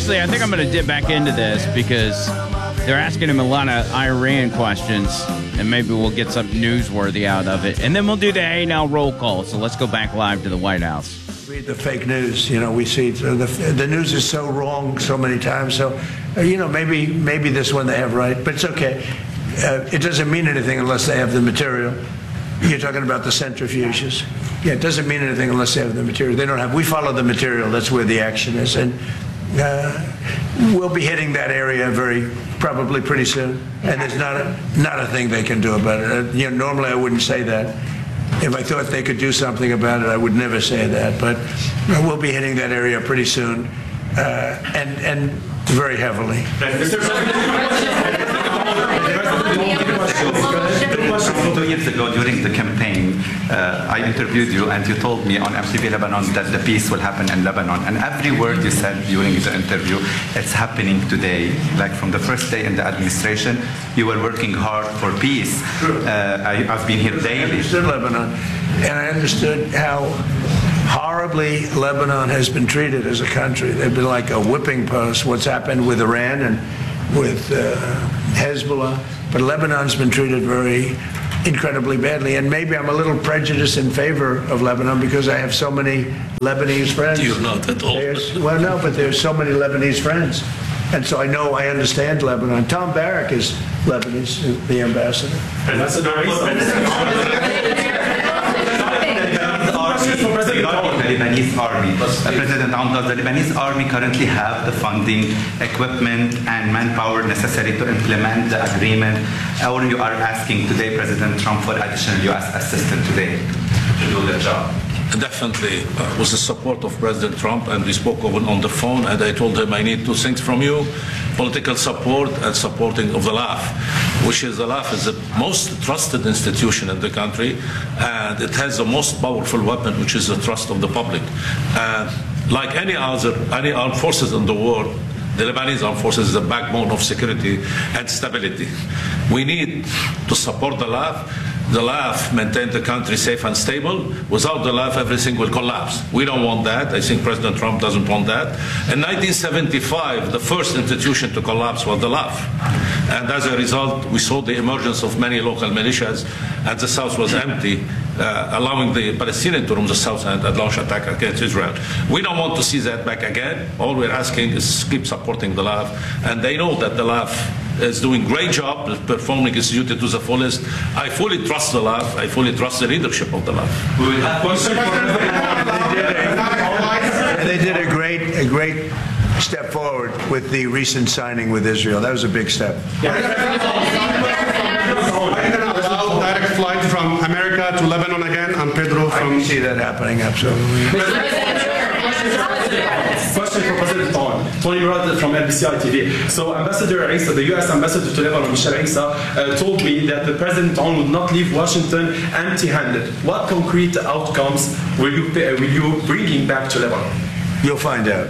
actually, I think I'm going to dip back into this because they're asking him a lot of Iran questions, and maybe we'll get something newsworthy out of it. And then we'll do the A&L roll call. So let's go back live to the White House. Read the fake news. We see the news is so wrong so many times. So, maybe this one they have right, but it's okay. It doesn't mean anything unless they have the material. You're talking about the centrifuges. Yeah, it doesn't mean anything unless they have the material. They don't have. We follow the material. That's where the action is, and we'll be hitting that area probably pretty soon. And there's not a thing they can do about it. Normally I wouldn't say that. If I thought they could do something about it, I would never say that. But we'll be hitting that area pretty soon, and very heavily. Two years ago, during the campaign, I interviewed you, and you told me on MTV Lebanon that the peace will happen in Lebanon. And every word you said during the interview, it's happening today. Like from the first day in the administration, you were working hard for peace. I've been here daily. I understood Lebanon, and I understood how horribly Lebanon has been treated as a country. They've been like a whipping post. What's happened with Iran and with Hezbollah, but Lebanon's been treated very incredibly badly. And maybe I'm a little prejudiced in favor of Lebanon because I have so many Lebanese friends. You're not at all. Well, no, but there's so many Lebanese friends. And so I understand Lebanon. Tom Barrack is Lebanese, the ambassador. The Lebanese army. President Amdal, the Lebanese army currently have the funding, equipment, and manpower necessary to implement the agreement. Or you are asking today President Trump for additional U.S. assistance today to do the job? Definitely, with the support of President Trump, and we spoke on the phone, and I told him I need two things from you: political support and supporting of the LAF, which is the LAF is the most trusted institution in the country, and it has the most powerful weapon, which is the trust of the public. Like any armed forces in the world, the Lebanese armed forces is the backbone of security and stability. We need to support the LAF. The LAF maintain the country safe and stable. Without the LAF, everything will collapse. We don't want that. I think President Trump doesn't want that. In 1975, the first institution to collapse was the LAF. And as a result, we saw the emergence of many local militias, and the south was empty, allowing the Palestinians to roam the south and launch attack against Israel. We don't want to see that back again. All we're asking is keep supporting the LAF, and they know that the LAF is doing a great job, performing its duty to the fullest. I fully trust the LAF. I fully trust the leadership of the LAF. They did a great step forward with the recent signing with Israel. That was a big step. Allow direct flight from America to Lebanon again. I'm Pedro from. I can see that happening, absolutely. Question for President Tony Murad from LBCI TV. So Ambassador Issa, the U.S. Ambassador to Lebanon, Michel Issa, told me that the President would not leave Washington empty-handed. What concrete outcomes will you bring back to Lebanon? You'll find out.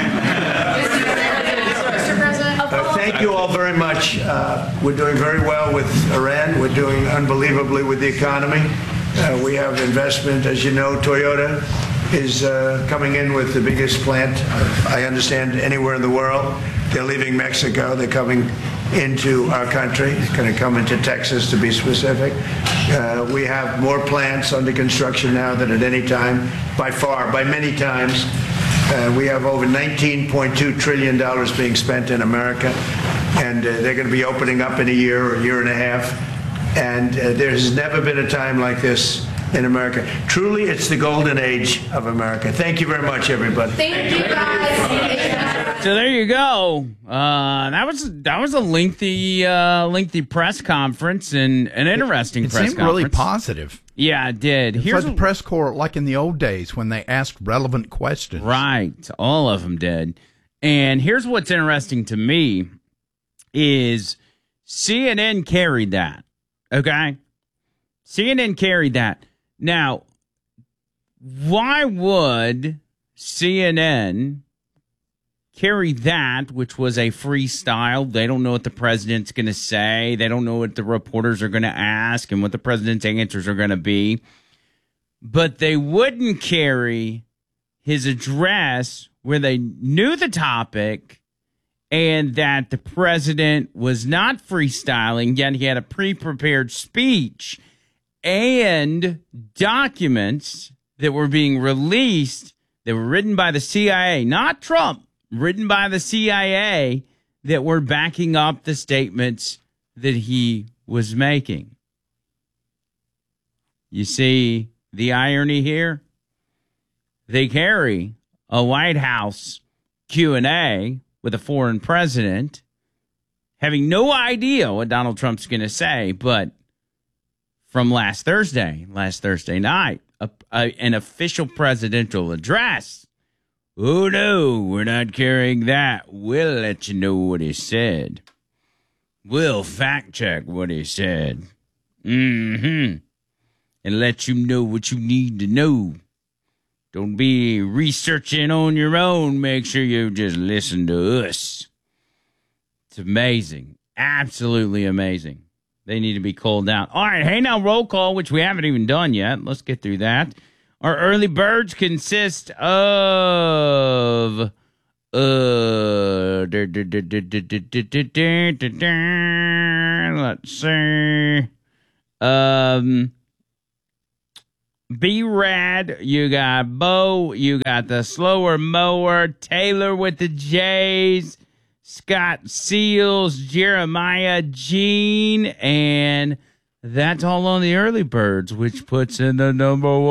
Thank you all very much. We're doing very well with Iran. We're doing unbelievably with the economy. We have investment. As you know, Toyota is coming in with the biggest plant, I understand, anywhere in the world. They're leaving Mexico. They're coming into our country. They're going to come into Texas, to be specific. We have more plants under construction now than at any time, by far, by many times. We have over $19.2 trillion being spent in America, and they're going to be opening up in a year or a year and a half. And there has never been a time like this in America. Truly, it's the golden age of America. Thank you very much, everybody. Thank you, guys. So there you go. That was a lengthy press conference and an interesting press conference. It seemed really positive. Yeah, it did. Here's like the press corps, like in the old days when they asked relevant questions. Right, all of them did. And here's what's interesting to me is CNN carried that. Okay, CNN carried that. Now, why would CNN carry that, which was a freestyle? They don't know what the president's going to say. They don't know what the reporters are going to ask and what the president's answers are going to be. But they wouldn't carry his address where they knew the topic and that the president was not freestyling, yet he had a pre-prepared speech and documents that were being released that were written by the CIA, not Trump, written by the CIA, that were backing up the statements that he was making. You see the irony here? They carry a White House Q&A with a foreign president, having no idea what Donald Trump's going to say, but from last Thursday night, an official presidential address. Oh, no, we're not carrying that. We'll let you know what he said. We'll fact check what he said. And let you know what you need to know. Don't be researching on your own. Make sure you just listen to us. It's amazing. Absolutely amazing. They need to be called down. All right, hey, now roll call, which we haven't even done yet. Let's get through that. Our early birds consist of let's see. B-Rad, you got Bo, you got the slower mower, Taylor with the J's, Scott Seals, Jeremiah, Gene, and that's all on the early birds, which puts in the number one.